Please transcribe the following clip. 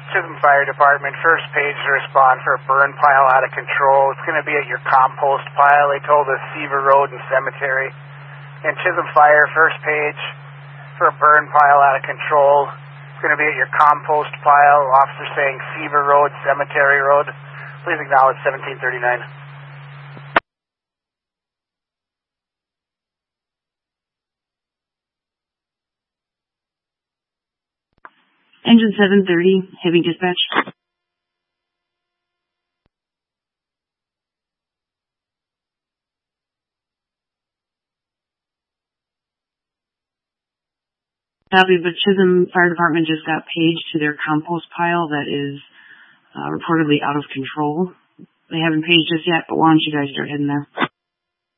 Chisholm Fire Department, first page to respond for a burn pile out of control. It's going to be at your compost pile. They told us Seaver Road and Cemetery. And Chisholm Fire, first page for a burn pile out of control. It's going to be at your compost pile. Officer saying Seaver Road, Cemetery Road. Please acknowledge 1739. Engine 730, heavy dispatch. Copy, but Chisholm Fire Department just got paged to their compost pile that is reportedly out of control. They haven't paged us yet, but why don't you guys start heading there?